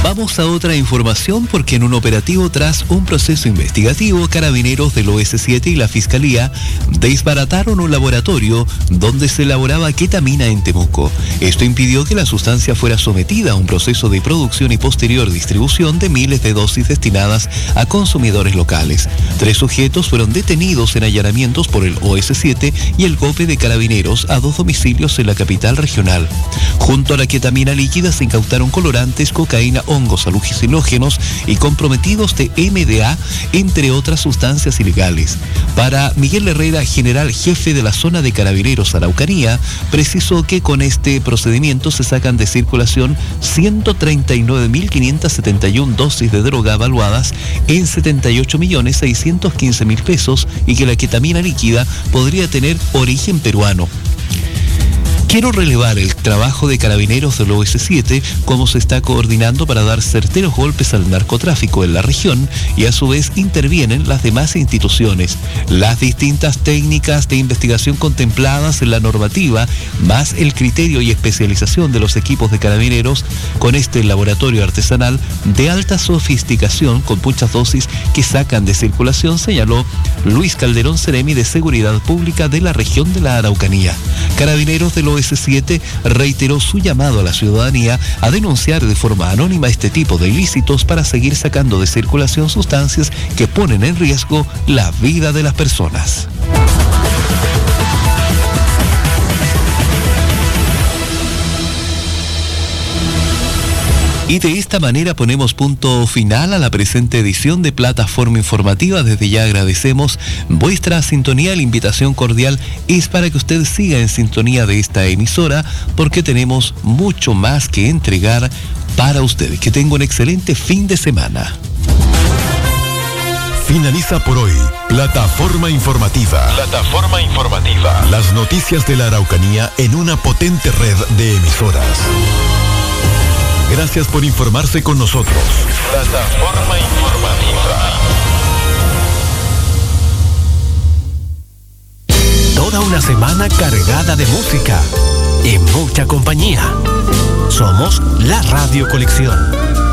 Vamos a otra información porque en un operativo tras un proceso investigativo, carabineros del OS7 y la Fiscalía desbarataron un laboratorio donde se elaboraba ketamina en Temuco. Esto impidió que la sustancia fuera sometida a un proceso de producción y posterior distribución de miles de dosis destinadas a consumidores locales. 3 sujetos fueron detenidos en allanamientos por el OS7 y el GOPE de Carabineros a 2 domicilios en la capital regional. Junto a la ketamina líquida se incautaron colorantes, cocaína, hongos alucinógenos y comprometidos de MDA, entre otras sustancias ilegales. Para Miguel Herrera, general jefe de la zona de Carabineros Araucanía, precisó que con este procedimiento se sacan de circulación 139.571 dosis de droga evaluadas en 78.615.000 pesos y que la ketamina líquida podría tener origen peruano. Quiero relevar el trabajo de Carabineros del OS7, cómo se está coordinando para dar certeros golpes al narcotráfico en la región y a su vez intervienen las demás instituciones. Las distintas técnicas de investigación contempladas en la normativa, más el criterio y especialización de los equipos de Carabineros con este laboratorio artesanal de alta sofisticación con muchas dosis que sacan de circulación, señaló Luis Calderón Ceremi de Seguridad Pública de la región de la Araucanía. Carabineros del OS7 reiteró su llamado a la ciudadanía a denunciar de forma anónima este tipo de ilícitos para seguir sacando de circulación sustancias que ponen en riesgo la vida de las personas. Y de esta manera ponemos punto final a la presente edición de Plataforma Informativa. Desde ya agradecemos vuestra sintonía. La invitación cordial es para que usted siga en sintonía de esta emisora porque tenemos mucho más que entregar para usted. Que tenga un excelente fin de semana. Finaliza por hoy Plataforma Informativa. Plataforma Informativa. Las noticias de la Araucanía en una potente red de emisoras. Gracias por informarse con nosotros. Plataforma Informativa. Toda una semana cargada de música y mucha compañía. Somos la Radio Colección.